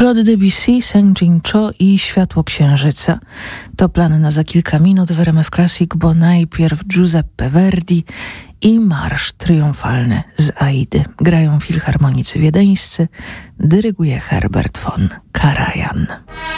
Claude Debussy, Seng Jin-cho i Światło Księżyca. To plany na za kilka minut w RMF Classic, bo najpierw Giuseppe Verdi i marsz triumfalny z Aidy. Grają filharmonicy wiedeńscy, dyryguje Herbert von Karajan.